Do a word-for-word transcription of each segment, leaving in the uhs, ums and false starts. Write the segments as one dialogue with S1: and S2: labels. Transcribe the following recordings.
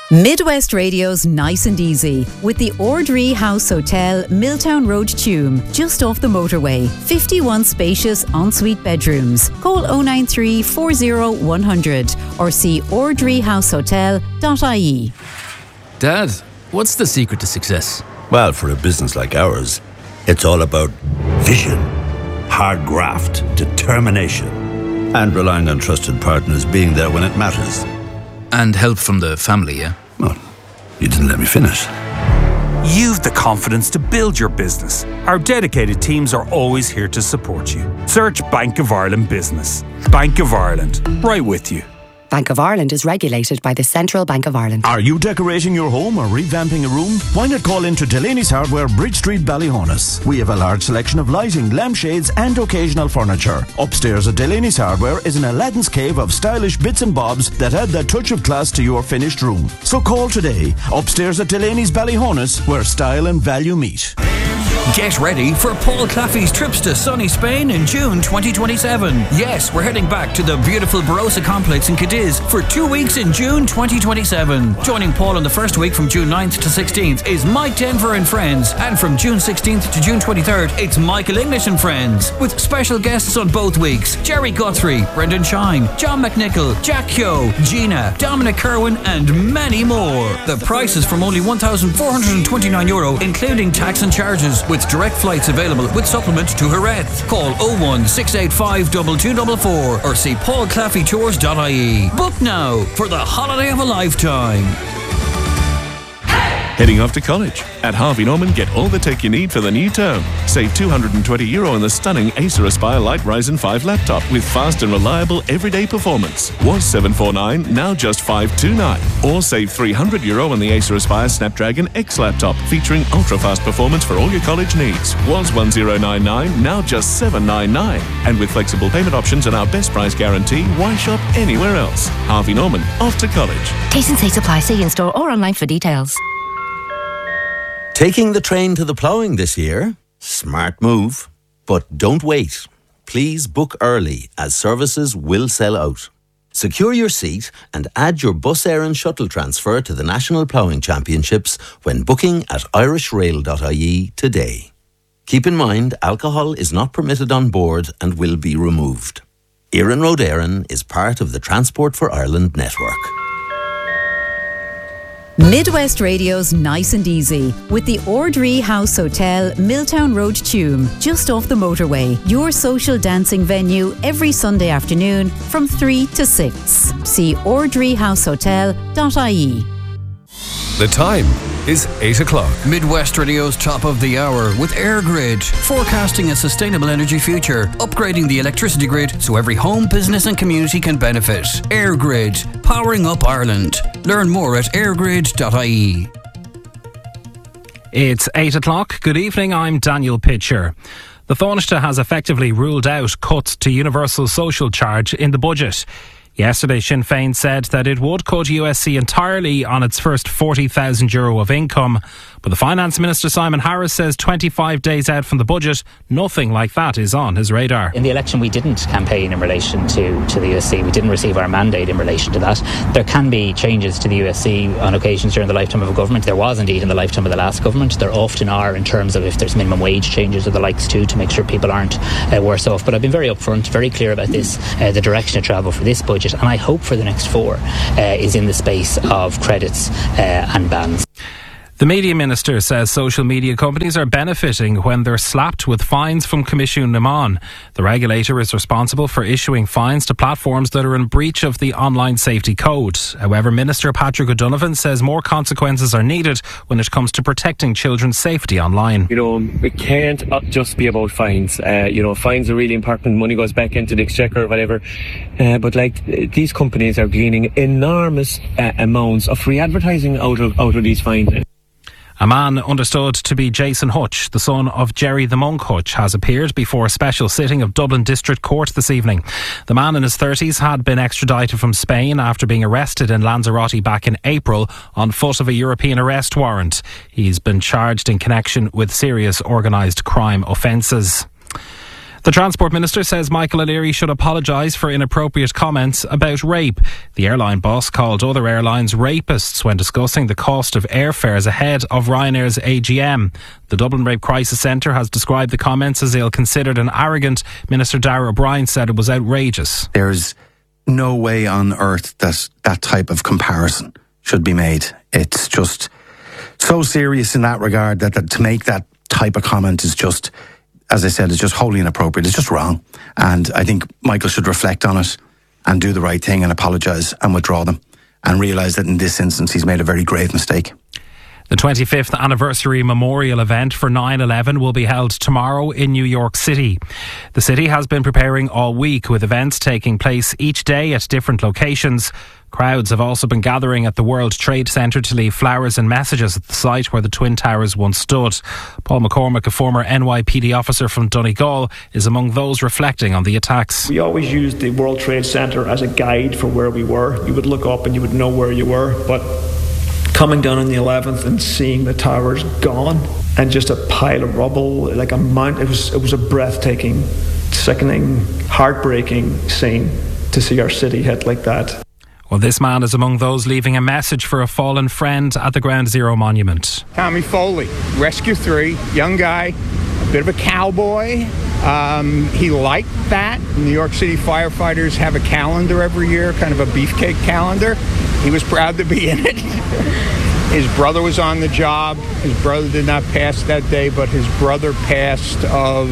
S1: Midwest Radio's Nice and Easy with the Ordree House Hotel, Milltown Road, Tuam, just off the motorway. fifty-one spacious ensuite bedrooms. Call oh nine three, four oh, one hundred or see ordree house hotel dot I E.
S2: Dad, what's the secret to success?
S3: Well, for a business like ours, it's all about vision, hard graft, determination, and relying on trusted partners being there when it matters.
S2: And help from the family, yeah?
S3: Well, you didn't let me finish.
S4: You've the confidence to build your business. Our dedicated teams are always here to support you. Search Bank of Ireland Business. Bank of Ireland, right with you.
S5: Bank of Ireland is regulated by the Central Bank of Ireland.
S6: Are you decorating your home or revamping a room? Why not call into Delaney's Hardware, Bridge Street, Ballyhonus? We have a large selection of lighting, lampshades and occasional furniture. Upstairs at Delaney's Hardware is an Aladdin's cave of stylish bits and bobs that add that touch of class to your finished room. So call today. Upstairs at Delaney's Ballyhonus, where style and value meet.
S7: Get ready for Paul Claffey's trips to sunny Spain in June twenty twenty-seven. Yes, we're heading back to the beautiful Barossa complex in Cadiz for two weeks in June twenty twenty-seven. Joining Paul on the first week from June ninth to sixteenth is Mike Denver and Friends, and from June sixteenth to June twenty-third it's Michael English and Friends, with special guests on both weeks: Jerry Guthrie, Brendan Shine, John McNichol, Jack Kyo, Gina, Dominic Kerwin and many more. The price is from only one thousand four hundred twenty-nine euro including tax and charges, with direct flights available with supplement to Jerez. Call oh one, six eight five, two two four four or see paul claffey tours dot I E. Book now for the holiday of a lifetime.
S8: Heading off to college? At Harvey Norman, get all the tech you need for the new term. Save two hundred twenty euro on the stunning Acer Aspire Lite Ryzen five laptop with fast and reliable everyday performance. Was seven forty-nine, now just five twenty-nine. Or save three hundred euro on the Acer Aspire Snapdragon X laptop featuring ultra-fast performance for all your college needs. Was one thousand ninety-nine, now just seven ninety-nine. And with flexible payment options and our best price guarantee, why shop anywhere else? Harvey Norman, off to college.
S5: T and C supply. See in store or online for details.
S3: Taking the train to the ploughing this year? Smart move. But don't wait. Please book early, as services will sell out. Secure your seat and add your Bus Air and Shuttle transfer to the National Ploughing Championships when booking at irish rail dot I E today. Keep in mind, alcohol is not permitted on board and will be removed. Éireann Road Éireann is part of the Transport for Ireland network.
S1: Midwest Radio's Nice and Easy with the Ordree House Hotel, Milltown Road, Tuam, just off the motorway. Your social dancing venue every Sunday afternoon from three to six. See ordree house hotel dot I E.
S9: The time is eight o'clock.
S7: Midwest Radio's top of the hour with EirGrid, forecasting a sustainable energy future, upgrading the electricity grid so every home, business and community can benefit. EirGrid, powering up Ireland. Learn more at air grid dot I E.
S10: It's eight o'clock. Good evening, I'm Daniel Pitcher. The Taoiseach has effectively ruled out cuts to universal social charge in the budget. Yesterday, Sinn Féin said that it would cut U S C entirely on its first forty thousand euro of income. But the Finance Minister, Simon Harris, says twenty-five days out from the budget, nothing like that is on his radar.
S11: In the election, we didn't campaign in relation to, to the U S C. We didn't receive our mandate in relation to that. There can be changes to the U S C on occasions during the lifetime of a government. There was indeed in the lifetime of the last government. There often are in terms of if there's minimum wage changes or the likes too, to make sure people aren't uh, worse off. But I've been very upfront, very clear about this, uh, the direction of travel for this budget. And I hope for the next four uh, is in the space of credits uh, and bans.
S10: The Media Minister says social media companies are benefiting when they're slapped with fines from Commission Naman. The regulator is responsible for issuing fines to platforms that are in breach of the Online Safety Code. However, Minister Patrick O'Donovan says more consequences are needed when it comes to protecting children's safety online.
S12: You know, it can't just be about fines. Uh, you know, fines are really important. Money goes back into the exchequer or whatever. Uh, but like, these companies are gaining enormous uh, amounts of free advertising out of, out of these fines.
S10: A man understood to be Jason Hutch, the son of Jerry the Monk Hutch, has appeared before a special sitting of Dublin District Court this evening. The man in his thirties had been extradited from Spain after being arrested in Lanzarote back in April on foot of a European arrest warrant. He's been charged in connection with serious organised crime offences. The Transport Minister says Michael O'Leary should apologise for inappropriate comments about rape. The airline boss called other airlines rapists when discussing the cost of airfares ahead of Ryanair's A G M. The Dublin Rape Crisis Centre has described the comments as ill-considered and arrogant. Minister Darragh O'Brien said it was outrageous.
S13: There's no way on earth that that type of comparison should be made. It's just so serious in that regard that, that to make that type of comment is just, as I said, it's just wholly inappropriate. It's just wrong. And I think Michael should reflect on it and do the right thing and apologise and withdraw them and realise that in this instance he's made a very grave mistake.
S10: The twenty-fifth anniversary memorial event for nine eleven will be held tomorrow in New York City. The city has been preparing all week with events taking place each day at different locations. Crowds have also been gathering at the World Trade Center to leave flowers and messages at the site where the Twin Towers once stood. Paul McCormick, a former N Y P D officer from Donegal, is among those reflecting on the attacks.
S14: We always used the World Trade Center as a guide for where we were. You would look up and you would know where you were, but coming down on the eleventh and seeing the towers gone and just a pile of rubble, like a mount, it was it was a breathtaking, sickening, heartbreaking scene to see our city hit like that.
S10: Well, this man is among those leaving a message for a fallen friend at the Ground Zero Monument.
S15: Tommy Foley, Rescue three, young guy, a bit of a cowboy. Um, he liked that. New York City firefighters have a calendar every year, kind of a beefcake calendar. He was proud to be in it. His brother was on the job. His brother did not pass that day, but his brother passed of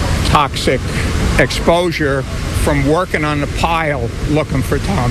S15: toxic exposure from working on the pile looking for Tommy.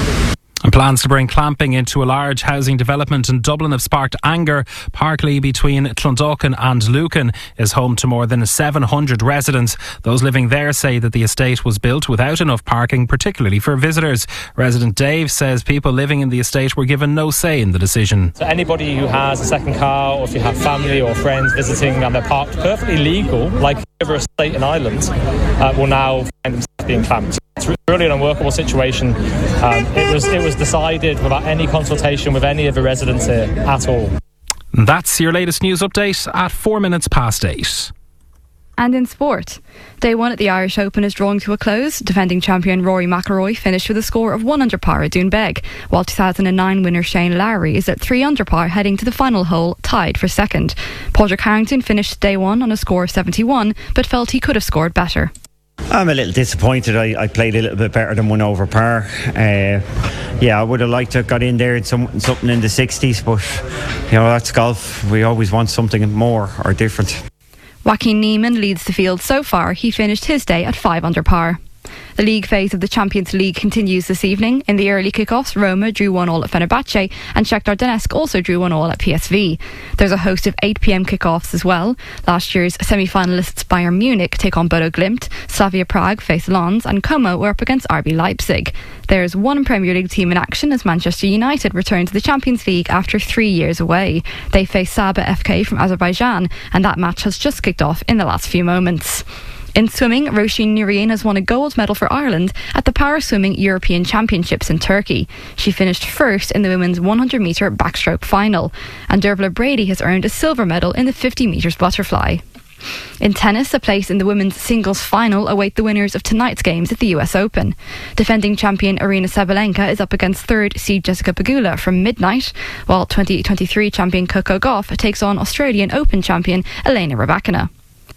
S10: And plans to bring clamping into a large housing development in Dublin have sparked anger. Parkley between Clondalkin and Lucan is home to more than seven hundred residents. Those living there say that the estate was built without enough parking, particularly for visitors. Resident Dave says people living in the estate were given no say in the decision.
S16: So anybody who has a second car, or if you have family or friends visiting and they're parked perfectly legal, like River Estate in Ireland, uh, will now find themselves being clamped. It's really an unworkable situation. Um, it was it was decided without any consultation with any of the residents here at all.
S10: That's your latest news update at four minutes past eight.
S17: And in sport, day one at the Irish Open is drawing to a close. Defending champion Rory McIlroy finished with a score of one under par at Doonbeg, while two thousand nine winner Shane Lowry is at three under par heading to the final hole, tied for second. Padraig Harrington finished day one on a score of seventy-one, but felt he could have scored better.
S18: I'm a little disappointed. I, I played a little bit better than one over par. Uh, yeah, I would have liked to have got in there in some, something in the sixties, but you know, that's golf. We always want something more or different.
S17: Joaquin Niemann leads the field so far. He finished his day at five under par. The league phase of the Champions League continues this evening. In the early kickoffs, Roma drew one all at Fenerbahce and Shakhtar Donetsk also drew one all at P S V. There's a host of eight p.m. kickoffs as well. Last year's semi-finalists Bayern Munich take on Bodo Glimt, Slavia Prague face Lens and Como were up against R B Leipzig. There's one Premier League team in action as Manchester United return to the Champions League after three years away. They face Saba F K from Azerbaijan and that match has just kicked off in the last few moments. In swimming, Roisin Nurien has won a gold medal for Ireland at the Para Swimming European Championships in Turkey. She finished first in the women's one hundred metre backstroke final. And Dervla Brady has earned a silver medal in the fifty metres butterfly. In tennis, a place in the women's singles final await the winners of tonight's games at the U S Open. Defending champion Aryna Sabalenka is up against third seed Jessica Pegula from midnight, while twenty twenty-three champion Coco Gauff takes on Australian Open champion Elena Rybakina.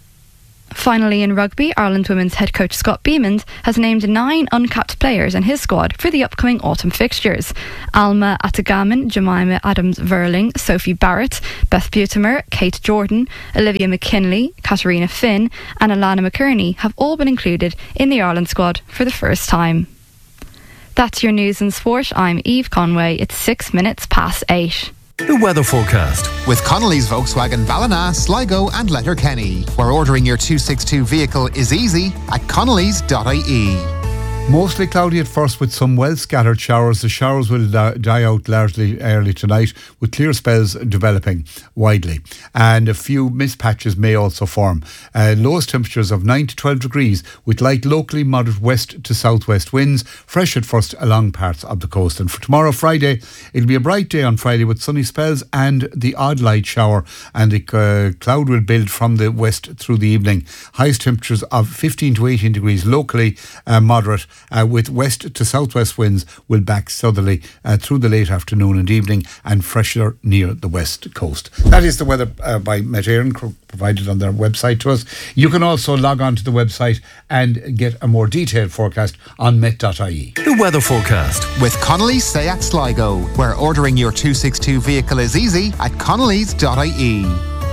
S17: Finally, in rugby, Ireland women's head coach Scott Beamond has named nine uncapped players in his squad for the upcoming autumn fixtures. Alma Atagaman, Jemima Adams-Verling, Sophie Barrett, Beth Butimer, Kate Jordan, Olivia McKinley, Katarina Finn and Alana McKerney have all been included in the Ireland squad for the first time. That's your news and sport. I'm Eve Conway. It's six minutes past eight.
S9: The weather forecast
S19: with Connolly's Volkswagen Ballina, Sligo and Letterkenny, where ordering your two sixty-two vehicle is easy at connellys dot I E.
S20: Mostly cloudy at first with some well-scattered showers. The showers will di- die out largely early tonight with clear spells developing widely. And a few mist patches may also form. Uh, lowest temperatures of nine to twelve degrees with light locally moderate west to southwest winds. Fresh at first along parts of the coast. And for tomorrow, Friday, it'll be a bright day on Friday with sunny spells and the odd light shower. And the uh, cloud will build from the west through the evening. Highest temperatures of fifteen to eighteen degrees locally uh, moderate. Uh, with west to southwest winds will back southerly uh, through the late afternoon and evening and fresher near the west coast. That is the weather uh, by Met Éireann provided on their website to us. You can also log on to the website and get a more detailed forecast on met dot I E.
S9: The weather forecast
S19: with Connolly's Seat Sligo, where ordering your two sixty-two vehicle is easy at connellys dot I E.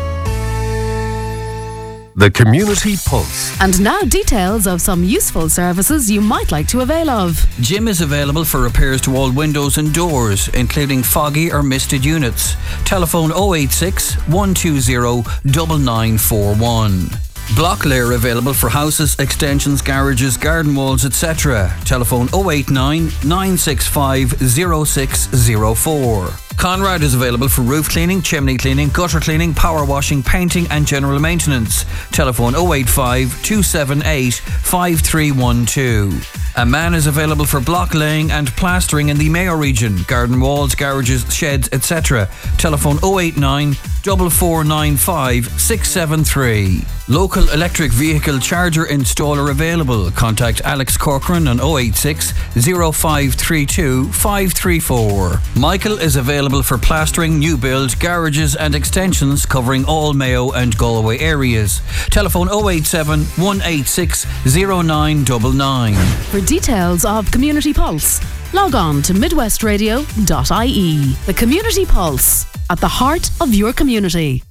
S9: The Community Pulse.
S21: And now details of some useful services you might like to avail of.
S7: Jim is available for repairs to all windows and doors, including foggy or misted units. Telephone oh eight six, one two zero, nine nine four one. Block layer available for houses, extensions, garages, garden walls, et cetera. Telephone oh eight nine, nine six five, oh six oh four. Conrad is available for roof cleaning, chimney cleaning, gutter cleaning, power washing, painting and general maintenance. Telephone oh eight five, two seven eight, five three one two. A man is available for block laying and plastering in the Mayo region, garden walls, garages, sheds, et cetera. Telephone oh eight nine, four four nine five, six seven three. Local electric vehicle charger installer available. Contact Alex Corcoran on oh eight six, oh five three two, five three four. Michael is available for plastering, new build, garages and extensions covering all Mayo and Galway areas. Telephone oh eight seven, one eight six, oh nine nine nine.
S21: For details of Community Pulse, log on to midwest radio dot I E. The Community Pulse, at the heart of your community.